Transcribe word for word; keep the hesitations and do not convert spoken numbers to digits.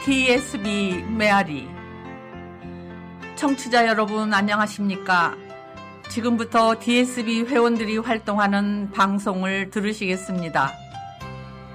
디에스비 메아리. 청취자 여러분 안녕하십니까? 지금부터 디에스비 회원들이 활동하는 방송을 들으시겠습니다.